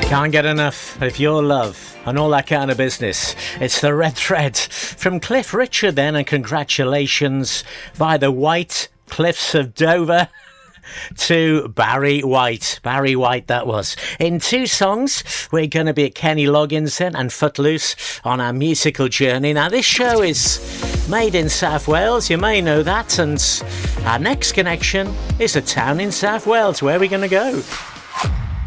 Can't get enough of your love and all that kind of business. It's the Red Thread from Cliff Richard then, and congratulations by the White Cliffs of Dover to Barry White. Barry White that was. In two songs, we're going to be at Kenny Loggins then and Footloose on our musical journey. Now this show is made in South Wales, you may know that, and our next connection is a town in South Wales. Where are we going to go?